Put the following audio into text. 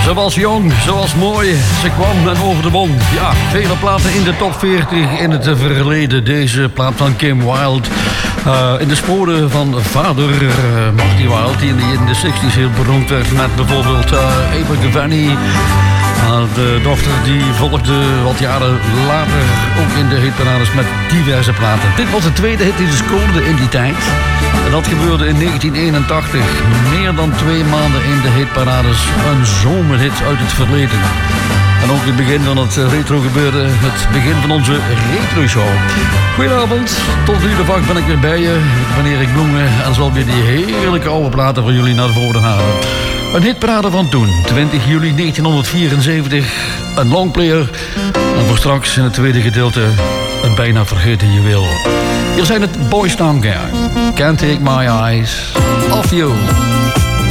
Ze was jong, ze was mooi, ze kwam en over de won. Ja, vele platen in de top 40 in het verleden. Deze plaat van Kim Wilde. In de sporen van vader Marty Wilde, die in de 60's heel beroemd werd met bijvoorbeeld Ava Gavani. De dochter die volgde wat jaren later ook in de hitparades met diverse platen. Dit was de tweede hit die ze scoorde in die tijd. En dat gebeurde in 1981. Meer dan 2 maanden in de hitparades. Een zomerhit uit het verleden. En ook het begin van het retro gebeuren. Het begin van onze retro show. Goedenavond, tot 3:00 ben ik weer bij je. Ik ben Erik Bloemen en zal weer die heerlijke oude platen voor jullie naar voren halen. Een hitparade van toen, 20 juli 1974. Een longplayer. En voor straks in het tweede gedeelte een bijna vergeten juweel. Hier zijn het Boys Town Gang. Can't Take My Eyes Off You.